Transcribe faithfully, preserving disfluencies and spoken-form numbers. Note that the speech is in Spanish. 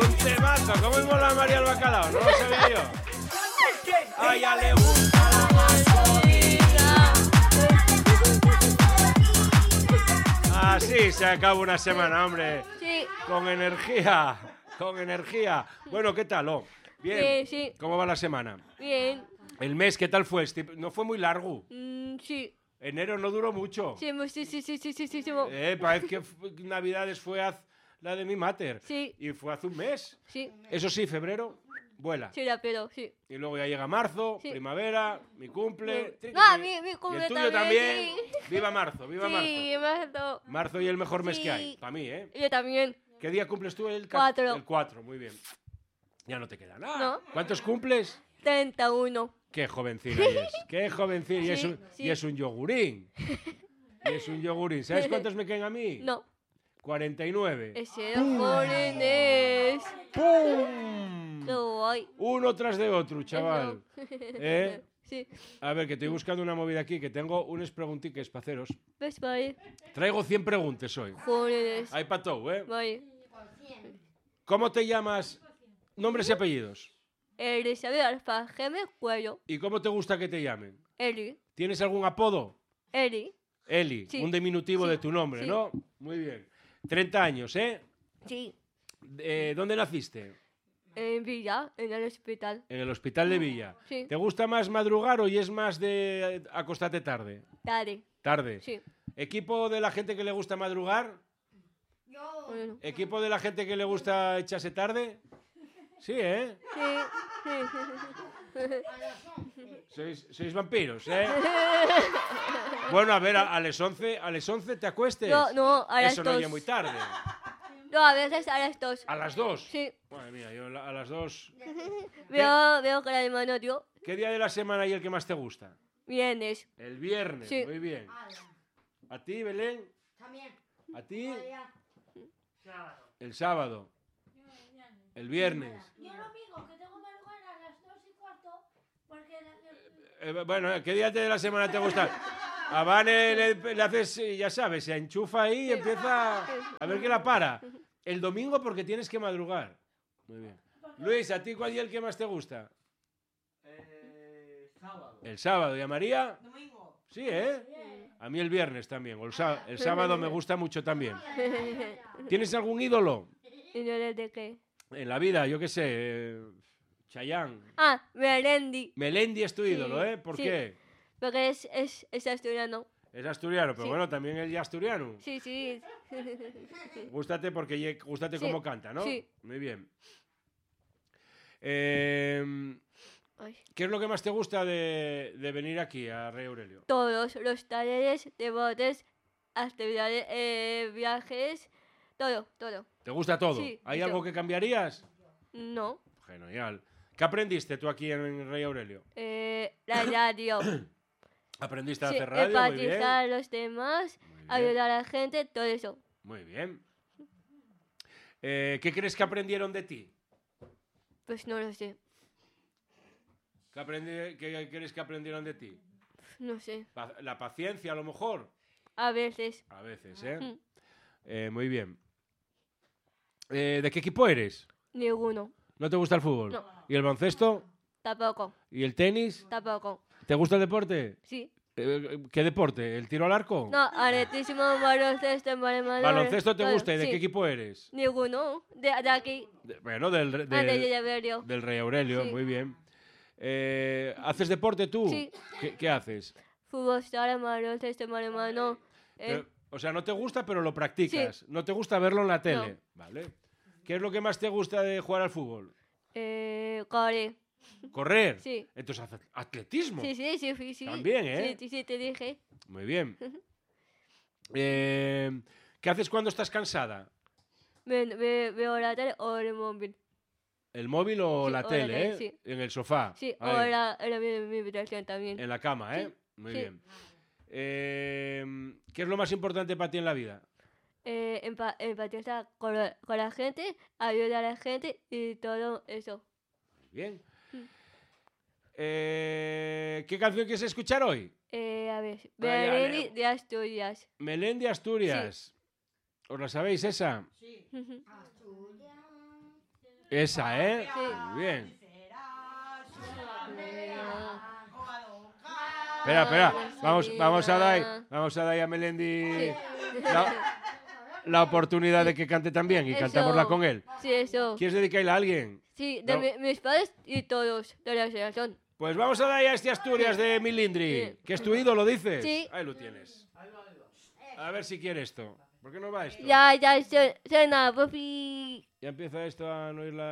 Un temazo, ¿cómo me mola María el Bacalao? No lo sabía yo. A ella le gusta la gasolina. Así se acaba una semana, hombre. Sí. Con energía, con energía. Bueno, ¿qué tal? Oh, bien. Sí, sí. ¿Cómo va la semana? Bien. El mes, ¿qué tal fue? ¿No fue muy largo? Mm, sí. Enero no duró mucho. Sí, sí, sí, sí, sí, sí, sí, sí. Eh, parece que Navidades fue haz la de mi mater. Sí. Y fue hace un mes. Sí. Eso sí, febrero, vuela. Sí, la pero, sí. Y luego ya llega marzo, sí. primavera, mi cumple. No, ah, mi, mi cumple y el tuyo también. también. Sí. Viva marzo, viva sí, marzo. Sí, marzo. Marzo y el mejor mes sí. que hay, para mí, ¿eh? Yo también. ¿Qué día cumples tú? El cuatro. El cuatro, muy bien. Ya no te queda nada. No. ¿Cuántos cumples? treinta y uno. Qué jovencina es. Qué jovencina. Sí, y, es un, sí. y es un yogurín. Y es un yogurín. ¿Sabes cuántos me quedan a mí? No. cuarenta y nueve. Ese era jóvenes. ¡Pum! Qué guay. Uno tras de otro, chaval. ¿Eh? Sí. A ver, que estoy buscando una movida aquí, que tengo unas preguntitas para haceros. Pues vale. Traigo cien preguntas hoy. Jóvenes. Hay para todo, ¿eh? Vale. ¿Cómo te llamas? Nombres y apellidos. Elizabeth Alfa Geme Cuello. ¿Y cómo te gusta que te llamen? Eli. ¿Tienes algún apodo? Eli. Eli, sí. un diminutivo sí. de tu nombre, sí. ¿no? Muy bien. treinta años, ¿eh? Sí. Eh, ¿Dónde naciste? En Villa, en el hospital. En el hospital de Villa. Sí. ¿Te gusta más madrugar o y es más de acostarte tarde? Tarde. Tarde. Sí. ¿Equipo de la gente que le gusta madrugar? Yo. Bueno. ¿Equipo de la gente que le gusta echarse tarde? Sí, ¿eh? Sí. Sois, sois vampiros, ¿eh? Bueno, a ver, a, a las once, a las once te acuestes. No, no, a las Eso dos. no ya muy tarde. No, a veces a las dos. ¿A las dos? Sí. Madre mía, yo a las dos... Veo, veo que la hermano yo. ¿Qué día de la semana hay el que más te gusta? Viernes. El viernes, sí. Muy bien. ¿A ti, Belén? También. ¿A ti? El sábado. El viernes. Yo lo digo, que tengo madrugar a las dos y cuarto, porque... Eh, bueno, ¿qué día de la semana te gusta? A Vane le, le haces, ya sabes, se enchufa ahí y empieza a ver qué la para. El domingo porque tienes que madrugar. Muy bien. Luis, ¿a ti cuál día el que más te gusta? Eh, sábado. El sábado. ¿Y a María? Domingo. Sí, ¿eh? A mí el viernes también. O el, sá- el sábado me gusta mucho también. ¿Tienes algún ídolo ¿Y no eres de qué? en la vida? Yo qué sé. Eh, Chayanne. Ah, Melendi. Melendi es tu Sí, ídolo, ¿eh? ¿Por sí. qué? Porque es, es, es asturiano. Es asturiano, pero Sí. bueno, también él ya asturiano. Sí, sí. Gústate porque ye- gústate Sí, cómo canta, ¿no? sí. Muy bien. Eh, Ay. ¿Qué es lo que más te gusta de, de venir aquí a Rey Aurelio? Todos los talleres, deportes, actividades, eh, viajes, todo, todo. ¿Te gusta todo? Sí, ¿Hay mucho. algo que cambiarías? No. Genial. ¿Qué aprendiste tú aquí en Rey Aurelio? Eh, la radio. ¿Aprendiste a Sí, hacer radio? Muy bien. empatizar a los demás, Muy bien. ayudar a la gente, todo eso. Muy bien. Eh, ¿Qué crees que aprendieron de ti? Pues no lo sé. ¿Qué, aprendi- qué crees que aprendieron de ti? No sé. Pa- ¿La paciencia a lo mejor? A veces. A veces, ¿eh? Mm. Eh, muy bien. Eh, ¿De qué equipo eres? Ninguno. ¿No te gusta el fútbol? No. ¿Y el baloncesto? Tampoco. ¿Y el tenis? Tampoco. ¿Te gusta el deporte? Sí. Eh, ¿Qué deporte? ¿El tiro al arco? No, atletismo, baloncesto, balonmano. ¿Baloncesto te todo, gusta? ¿Y de sí. qué equipo eres? Ninguno. De, de aquí. De- bueno, del, re- Ah, de del, Villaverio. del Rey Aurelio, Sí. muy bien. Eh, ¿Haces deporte tú? Sí. ¿Qué, qué haces? Fútbol, sala, baloncesto, balonmano. Eh, Pero- o sea, no te gusta, pero lo practicas. No te gusta verlo en la tele. No. Vale. ¿Qué es lo que más te gusta de jugar al fútbol? eh, corre. ¿Correr? Sí. Entonces, haces atletismo. Sí, sí, sí, sí, sí. También, ¿eh? Sí, sí, sí, te dije. Muy bien. Eh, ¿Qué haces cuando estás cansada? Ve- ve- Veo la tele o el móvil. ¿El móvil o Sí, la o la tele, tele, eh? sí. En el sofá. Sí, o Ahí, la, en la, mi, mi habitación también. en la cama, ¿eh? Sí, Muy sí. bien. Eh, ¿Qué es lo más importante para ti en la vida? Eh, empa- empatizar con la, con la gente, ayudar a la gente y todo eso. Bien. Mm. Eh, ¿Qué canción quieres escuchar hoy? Eh, a ver, Vaya, Belén Leo. de Asturias. Melén de Asturias. ¿Os la sabéis esa? Sí. Ujú. Asturias. Esa, ¿eh? Sí. Muy bien. Espera, espera. Vamos, vamos a dar, vamos a dar a Melendi la, la oportunidad de que cante también y Eso. cantámosla con él. Sí, eso. ¿Quieres dedicarla a alguien? Sí, de No. mi- mis padres y todos de la asociación. Pues vamos a dar a este Asturias de Milindri, Sí. que es tu ídolo, dices. Sí. Ahí lo tienes. A ver si quiere esto. ¿Por qué no va esto? Ya, ya, se- cena, papi. Ya empieza esto a no ir la...